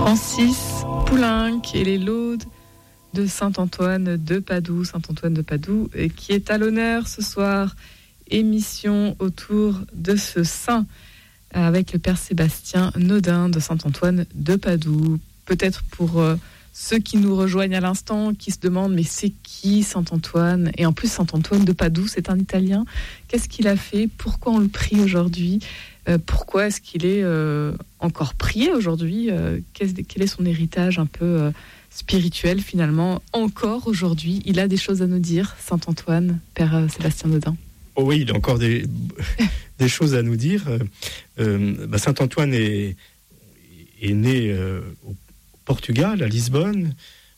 Francis Poulenc et les laudes de Saint-Antoine de Padoue, qui est à l'honneur ce soir. Émission autour de ce saint avec le père Sébastien Nodin de Saint-Antoine de Padoue. Peut-être pour ceux qui nous rejoignent à l'instant, qui se demandent mais c'est qui Saint-Antoine ? Et en plus Saint-Antoine de Padoue, c'est un Italien. Qu'est-ce qu'il a fait ? Pourquoi on le prie aujourd'hui ? Pourquoi est-ce qu'il est encore prié aujourd'hui ? Quel est son héritage un peu spirituel finalement ? Encore aujourd'hui, il a des choses à nous dire, Saint-Antoine, père Sébastien Nodin. Oh oui, il a encore des choses à nous dire. Saint-Antoine est né au Portugal, à Lisbonne,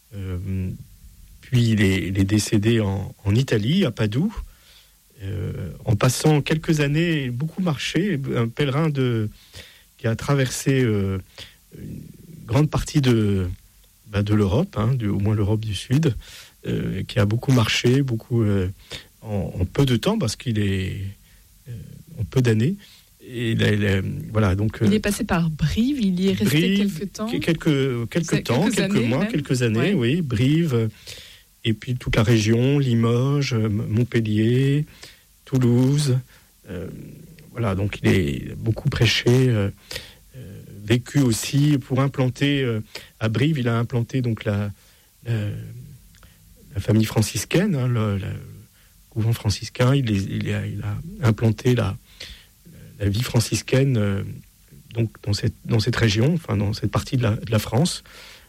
puis il est décédé en Italie, à Padoue, en passant quelques années, beaucoup marché, un pèlerin qui a traversé une grande partie de l'Europe, au moins l'Europe du Sud, qui a beaucoup marché, en peu de temps, parce qu'il est en peu d'années. Et voilà, donc, il est passé par Brive, il y est resté quelques temps. Quelques années, oui. Brive, et puis toute la région, Limoges, Montpellier, Toulouse. Voilà, donc il est beaucoup prêché, vécu aussi pour implanter à Brive. Il a implanté donc la famille franciscaine, le couvent franciscain. Il a implanté la vie franciscaine donc dans cette région, enfin dans cette partie de la France,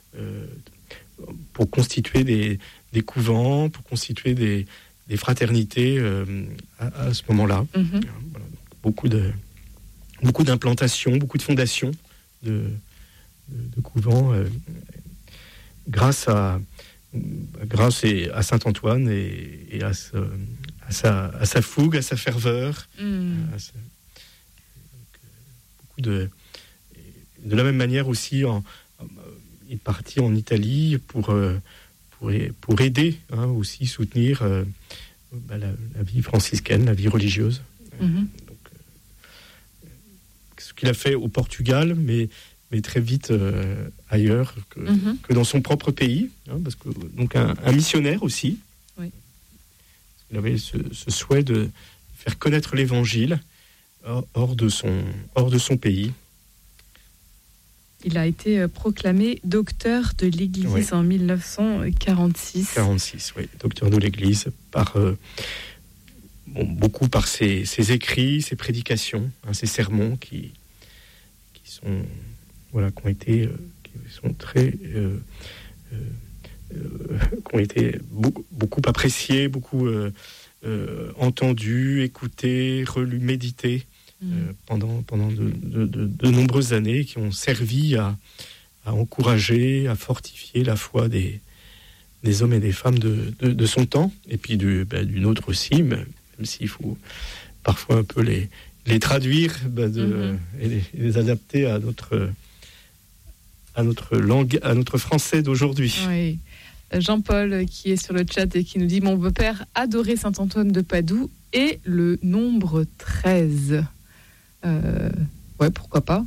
pour constituer des couvents, pour constituer des fraternités à ce moment-là. Mm-hmm. Voilà, beaucoup d'implantations, beaucoup de fondations de couvents grâce à Saint-Antoine et à sa fougue, à sa ferveur. De la même manière aussi, il est parti en Italie pour aider, aussi soutenir la vie franciscaine, la vie religieuse. Mm-hmm. Donc, ce qu'il a fait au Portugal, mais très vite ailleurs que dans son propre pays, parce que donc un missionnaire aussi. Oui. Il avait ce souhait de faire connaître l'Évangile hors de son pays. Il a été proclamé docteur de l'Église en 1946. 46, oui, docteur de l'Église, beaucoup par ses écrits, ses prédications, ses sermons qui sont qui ont été beaucoup appréciés, beaucoup entendus, écoutés, relus, médités. Pendant de nombreuses années, qui ont servi à encourager, à fortifier la foi des hommes et des femmes de son temps, et puis d'une autre aussi, même s'il faut parfois un peu les traduire et les adapter à notre langue, à notre français d'aujourd'hui. Oui. Jean-Paul qui est sur le chat et qui nous dit « Mon beau-père adorait Saint-Antoine de Padoue et le nombre 13 ». Pourquoi pas.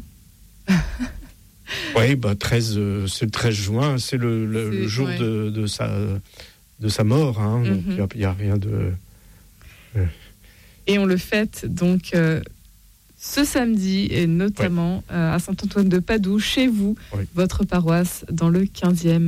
Oui, 13, c'est le 13 juin, c'est le jour de sa mort, donc il n'y a rien de... Et on le fête donc ce samedi, et notamment à Saint-Antoine de Padoue, chez vous, votre paroisse, dans le 15e